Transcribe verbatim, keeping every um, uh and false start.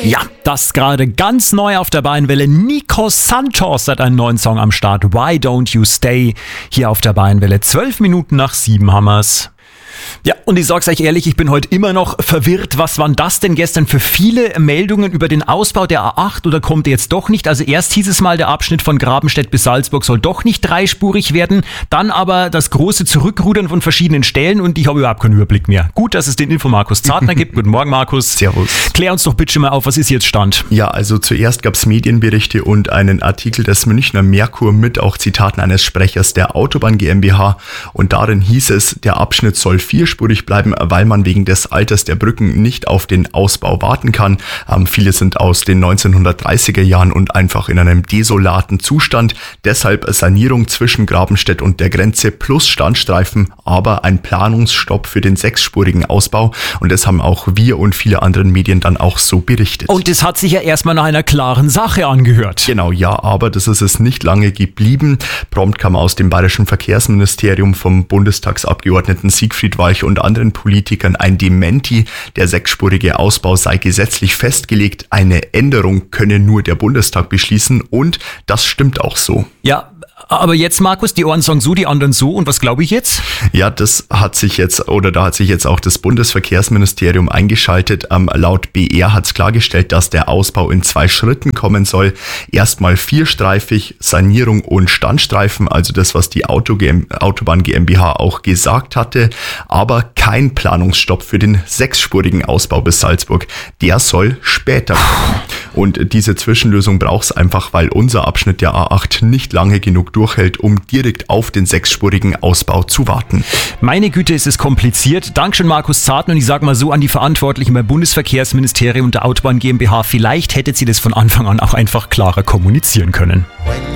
Ja, das gerade ganz neu auf der Bayernwelle. Nico Santos hat einen neuen Song am Start. Why Don't You Stay? Hier auf der Bayernwelle. Zwölf Minuten nach sieben haben wir's. Ja, und ich sag's euch ehrlich, ich bin heute immer noch verwirrt. Was waren das denn gestern für viele Meldungen über den Ausbau der A acht oder kommt der jetzt doch nicht? Also erst hieß es mal, der Abschnitt von Grabenstedt bis Salzburg soll doch nicht dreispurig werden. Dann aber das große Zurückrudern von verschiedenen Stellen und ich habe überhaupt keinen Überblick mehr. Gut, dass es den Info Markus Zartner gibt. Guten Morgen, Markus. Servus. Klär uns doch bitte mal auf, was ist jetzt Stand? Ja, also zuerst gab's Medienberichte und einen Artikel des Münchner Merkur mit auch Zitaten eines Sprechers der Autobahn GmbH und darin hieß es, der Abschnitt soll vierspurig bleiben, weil man wegen des Alters der Brücken nicht auf den Ausbau warten kann. Ähm, viele sind aus den neunzehnhundertdreißiger Jahren und einfach in einem desolaten Zustand. Deshalb Sanierung zwischen Grabenstedt und der Grenze plus Standstreifen, aber ein Planungsstopp für den sechsspurigen Ausbau. Und das haben auch wir und viele andere Medien dann auch so berichtet. Und das hat sich ja erstmal nach einer klaren Sache angehört. Genau, ja, aber das ist es nicht lange geblieben. Prompt kam aus dem bayerischen Verkehrsministerium vom Bundestagsabgeordneten Siegfried Walch und anderen Politikern ein Dementi. Der sechsspurige Ausbau sei gesetzlich festgelegt. Eine Änderung könne nur der Bundestag beschließen und das stimmt auch so. Ja, aber jetzt, Markus, die einen sagen so, die anderen so. Und was glaube ich jetzt? Ja, das hat sich jetzt, oder da hat sich jetzt auch das Bundesverkehrsministerium eingeschaltet. Ähm, laut B R hat es klargestellt, dass der Ausbau in zwei Schritten kommen soll. Erstmal vierstreifig, Sanierung und Standstreifen, also das, was die Auto Autobahn GmbH auch gesagt hatte. Aber kein Planungsstopp für den sechsspurigen Ausbau bis Salzburg. Der soll später kommen. Und diese Zwischenlösung braucht es einfach, weil unser Abschnitt der A acht nicht lange genug durchhält, um direkt auf den sechsspurigen Ausbau zu warten. Meine Güte, ist es kompliziert. Dankeschön, Markus Zartner. Und ich sage mal so an die Verantwortlichen beim Bundesverkehrsministerium und der Autobahn GmbH, vielleicht hättet sie das von Anfang an auch einfach klarer kommunizieren können.